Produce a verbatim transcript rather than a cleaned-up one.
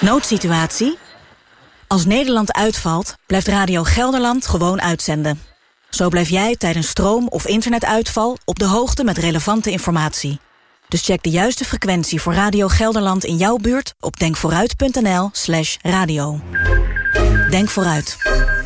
Noodsituatie? Als Nederland uitvalt, blijft Radio Gelderland gewoon uitzenden. Zo blijf jij tijdens stroom- of internetuitval op de hoogte met relevante informatie. Dus check de juiste frequentie voor Radio Gelderland in jouw buurt op denkvooruit punt n l slash radio. Denk vooruit.